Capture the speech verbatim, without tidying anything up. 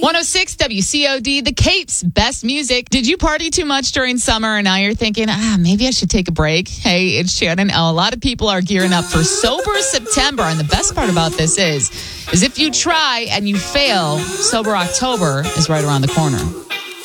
one oh six W C O D, the Cape's best music. Did you party too much during summer and now you're thinking, ah, maybe I should take a break? Hey, it's Shannon L. A lot of people are gearing up for Sober September. And the best part about this is, is if you try and you fail, Sober October is right around the corner.